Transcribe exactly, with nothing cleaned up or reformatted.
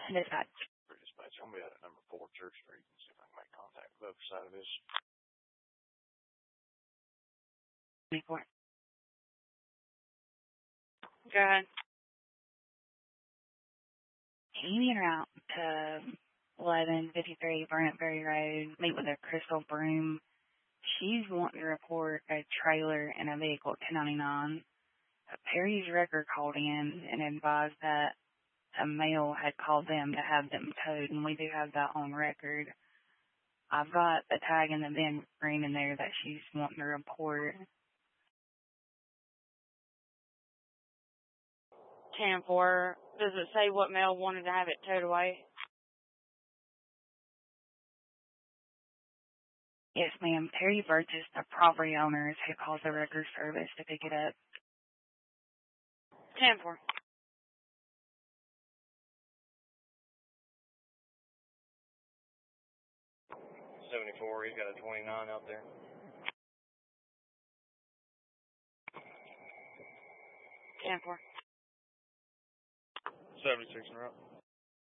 Dispatch. Dispatch, I'm going to be out at number four Church Street and see if I can make contact with the other side of this. twenty-four. Go ahead. Can you meet her out to eleven fifty-three Burnett Ferry Road, meet with a Crystal Broom? She's wanting to report a trailer and a vehicle at ten ninety-nine. Perry's record called in and advised that a male had called them to have them towed, and we do have that on record. I've got a tag in the VIN screen in there that she's wanting to report. ten four. Does it say what male wanted to have it towed away? Yes, ma'am. Terry Burgess, the property owners who calls the record service to pick it up. ten four. seventy-four, he's got a twenty-nine out there. ten four. seventy-six in a row.